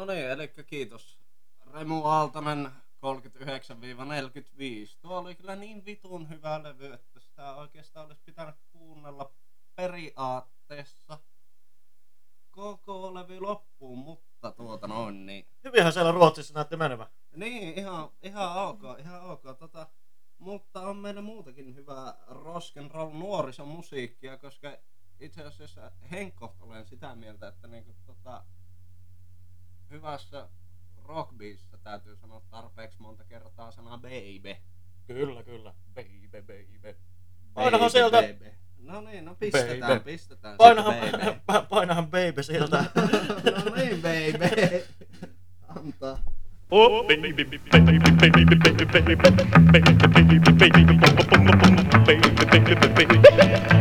niin, eli kiitos. Remu Aaltonen 39-45. Tuo oli kyllä niin vitun hyvä levy, että sitä oikeastaan olisi pitänyt kuunnella periaatteessa koko levy loppuun, mutta niin. Hyvinhän siellä Ruotsissa näytti menevän. Niin, ihan ok. Mutta on meillä muutakin hyvää rock'n'roll nuorisomusiikkia, koska itse asiassa henkkoht olen sitä mieltä, että niinku hyvässä rockbiisissä täytyy sanoa tarpeeksi monta kertaa sana baby. Kyllä. Baby. Painahan sieltä. Baby. No niin, no pistetään. Painahan baby sieltä. No niin, baby. Antaa. Oh, baby, baby.